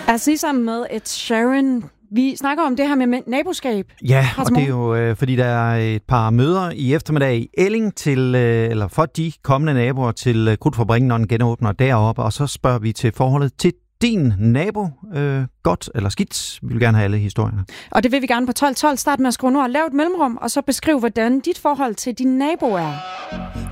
Altså sammen med Ed Sheeran. Vi snakker om det her med naboskab. Ja, og det er jo fordi, der er et par møder i eftermiddag i Elling eller for de kommende naboer til Krudtfabrikken, når den genåbner deroppe. Og så spørger vi til forholdet til din nabo, godt eller skidt. Vi vil gerne have alle historierne. Og det vil vi gerne på 12. Start med at skrive nu og lave et mellemrum, og så beskrive, hvordan dit forhold til din nabo er.